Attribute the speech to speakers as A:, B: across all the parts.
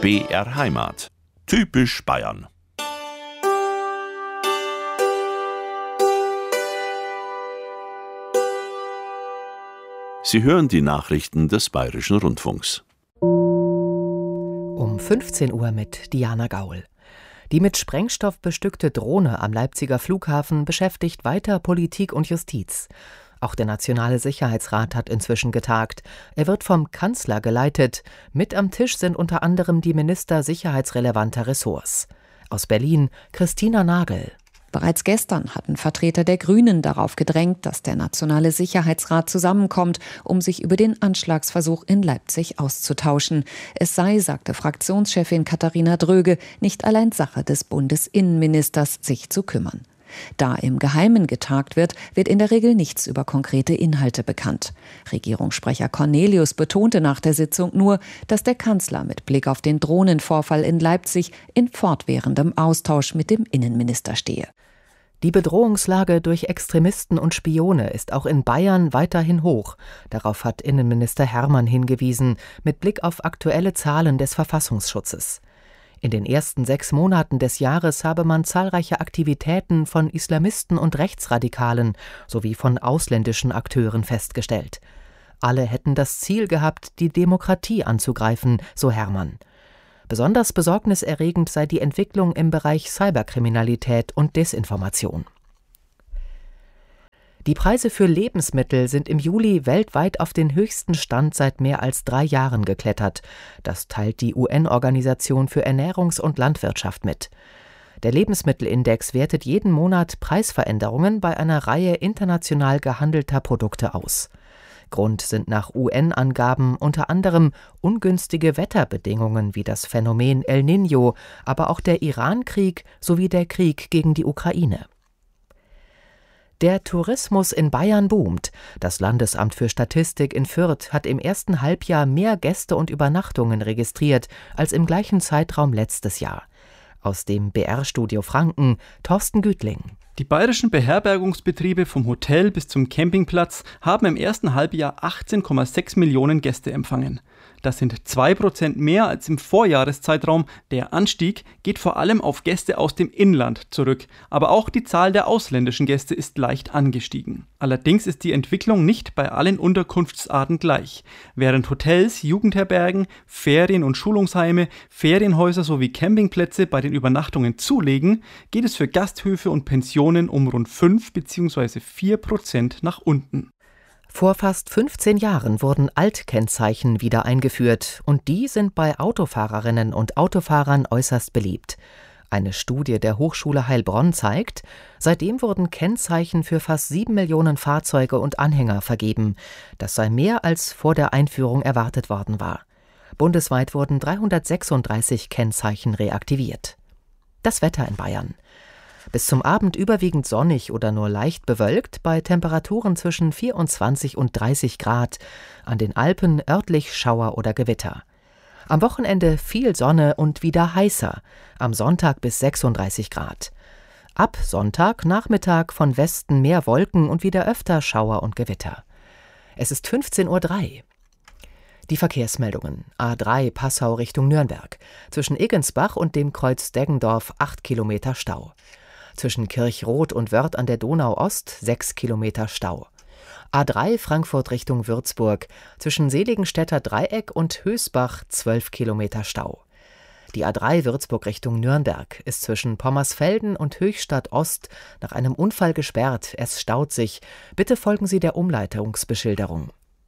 A: BR Heimat. Typisch Bayern. Sie hören die Nachrichten des Bayerischen Rundfunks.
B: Um 15 Uhr mit Diana Gaul. Die mit Sprengstoff bestückte Drohne am Leipziger Flughafen beschäftigt weiter Politik und Justiz. Auch der Nationale Sicherheitsrat hat inzwischen getagt. Er wird vom Kanzler geleitet. Mit am Tisch sind unter anderem die Minister sicherheitsrelevanter Ressorts. Aus Berlin Christina Nagel.
C: Bereits gestern hatten Vertreter der Grünen darauf gedrängt, dass der Nationale Sicherheitsrat zusammenkommt, um sich über den Anschlagsversuch in Leipzig auszutauschen. Es sei, sagte Fraktionschefin Katharina Dröge, nicht allein Sache des Bundesinnenministers, sich zu kümmern. Da im Geheimen getagt wird, wird in der Regel nichts über konkrete Inhalte bekannt. Regierungssprecher Cornelius betonte nach der Sitzung nur, dass der Kanzler mit Blick auf den Drohnenvorfall in Leipzig in fortwährendem Austausch mit dem Innenminister stehe.
B: Die Bedrohungslage durch Extremisten und Spione ist auch in Bayern weiterhin hoch. Darauf hat Innenminister Hermann hingewiesen, mit Blick auf aktuelle Zahlen des Verfassungsschutzes. In den ersten 6 Monaten des Jahres habe man zahlreiche Aktivitäten von Islamisten und Rechtsradikalen sowie von ausländischen Akteuren festgestellt. Alle hätten das Ziel gehabt, die Demokratie anzugreifen, so Hermann. Besonders besorgniserregend sei die Entwicklung im Bereich Cyberkriminalität und Desinformation. Die Preise für Lebensmittel sind im Juli weltweit auf den höchsten Stand seit mehr als 3 Jahren geklettert. Das teilt die UN-Organisation für Ernährungs- und Landwirtschaft mit. Der Lebensmittelindex wertet jeden Monat Preisveränderungen bei einer Reihe international gehandelter Produkte aus. Grund sind nach UN-Angaben unter anderem ungünstige Wetterbedingungen wie das Phänomen El Niño, aber auch der Iran-Krieg sowie der Krieg gegen die Ukraine. Der Tourismus in Bayern boomt. Das Landesamt für Statistik in Fürth hat im ersten Halbjahr mehr Gäste und Übernachtungen registriert als im gleichen Zeitraum letztes Jahr. Aus dem BR-Studio Franken, Thorsten Gütling.
D: Die bayerischen Beherbergungsbetriebe vom Hotel bis zum Campingplatz haben im ersten Halbjahr 18,6 Millionen Gäste empfangen. Das sind 2% mehr als im Vorjahreszeitraum. Der Anstieg geht vor allem auf Gäste aus dem Inland zurück. Aber auch die Zahl der ausländischen Gäste ist leicht angestiegen. Allerdings ist die Entwicklung nicht bei allen Unterkunftsarten gleich. Während Hotels, Jugendherbergen, Ferien- und Schulungsheime, Ferienhäuser sowie Campingplätze bei den Übernachtungen zulegen, geht es für Gasthöfe und Pensionen um rund 5 bzw. 4% nach unten.
B: Vor fast 15 Jahren wurden Altkennzeichen wieder eingeführt und die sind bei Autofahrerinnen und Autofahrern äußerst beliebt. Eine Studie der Hochschule Heilbronn zeigt, seitdem wurden Kennzeichen für fast 7 Millionen Fahrzeuge und Anhänger vergeben. Das sei mehr als vor der Einführung erwartet worden war. Bundesweit wurden 336 Kennzeichen reaktiviert. Das Wetter in Bayern. Bis zum Abend überwiegend sonnig oder nur leicht bewölkt, bei Temperaturen zwischen 24 und 30 Grad. An den Alpen örtlich Schauer oder Gewitter. Am Wochenende viel Sonne und wieder heißer. Am Sonntag bis 36 Grad. Ab Sonntag Nachmittag von Westen mehr Wolken und wieder öfter Schauer und Gewitter. Es ist 15:03 Uhr. Die Verkehrsmeldungen. A3 Passau Richtung Nürnberg. Zwischen Eggensbach und dem Kreuz Deggendorf 8 Kilometer Stau. Zwischen Kirchroth und Wörth an der Donau-Ost 6 Kilometer Stau. A3 Frankfurt Richtung Würzburg. Zwischen Seligenstädter Dreieck und Hösbach 12 Kilometer Stau. Die A3 Würzburg Richtung Nürnberg ist zwischen Pommersfelden und Höchstadt Ost nach einem Unfall gesperrt. Es staut sich. Bitte folgen Sie der Umleitungsbeschilderung.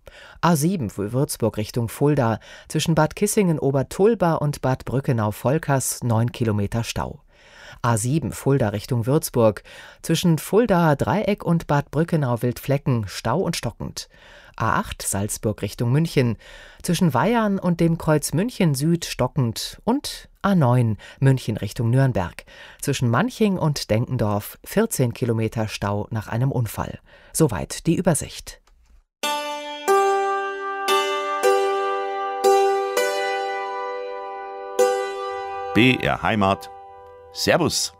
B: A7 für Würzburg Richtung Fulda. Zwischen Bad Kissingen-Obertulba und Bad Brückenau-Volkers 9 Kilometer Stau. A7 Fulda Richtung Würzburg. Zwischen Fuldaer Dreieck und Bad Brückenau-Wildflecken Stau und stockend. A8 Salzburg Richtung München. Zwischen Weyarn und dem Kreuz München Süd stockend. Und A9 München Richtung Nürnberg. Zwischen Manching und Denkendorf 14 Kilometer Stau nach einem Unfall. Soweit die Übersicht.
A: BR Heimat. Servus.